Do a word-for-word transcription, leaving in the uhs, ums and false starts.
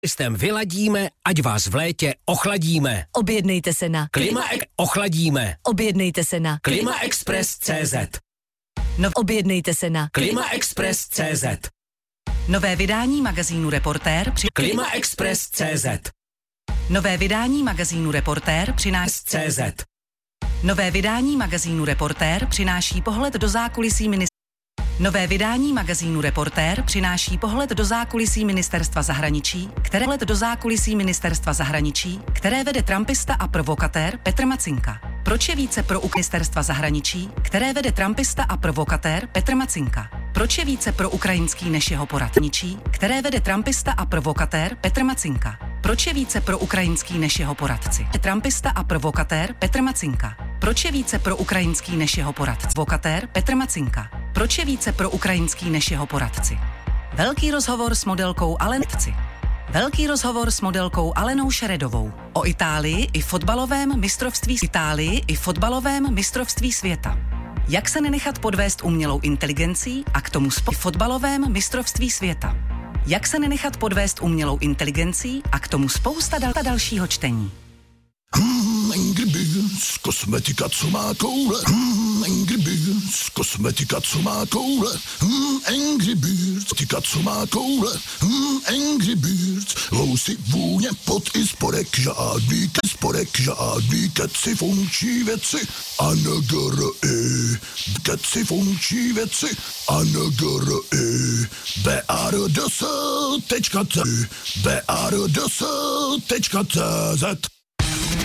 Systém vyladíme, ať vás v létě ochladíme. Objednejte se na Klimaex ochladíme. Objednejte se na Klimaexpress tečka cé zet. No, objednejte se na Klimaexpress tečka cé zet. Nové vydání magazínu Reportér při Klimaexpress tečka cé zet. Nové vydání magazínu Reportér přináší cé zet. Nové vydání magazínu Reportér přináší pohled do zákulisí ministra. Nové vydání magazínu Reportér přináší pohled do zákulisí ministerstva zahraničí, které let do zákulisí ministerstva zahraničí, které vede trumpista a provokatér Petr Macinka. Proč je více pro ministerstva zahraničí, které vede trumpista a provokatér Petr Macinka? Proč je více pro ukrajinský než jeho poradničí, které vede trumpista a provokatér Petr Macinka? Proč je více pro ukrajinský než jeho poradci? Trumpista a provokatér Petr Macinka. Proč je více pro ukrajinský než jeho poradci? Provokatér Petr Macinka. Proč je více pro ukrajinský než jeho poradci? Velký rozhovor s modelkou Alenci. Velký rozhovor s modelkou Alenou Šeredovou o Itálii i fotbalovém mistrovství Itálii i fotbalovém mistrovství světa. Jak se nenechat podvést umělou inteligencí a k tomu spo- fotbalovém mistrovství světa. Jak se nenechat podvést umělou inteligencí a k tomu spousta dal- dalšího čtení. Hmm, Angry Birds, kosmetika, co má koule. Hmm, Angry Birds, kosmetika, co má koule. Hmm, Angry Birds, kosmetika, co má koule. Hmm, Angry Birds, housy, vůně, pot i sporek, žádný ke, sporek, žádný keci, funkční věci. A nagr-i, keci, funkční věci. A nagr-i, b a r d s tečka c, b a r d s tečka c z.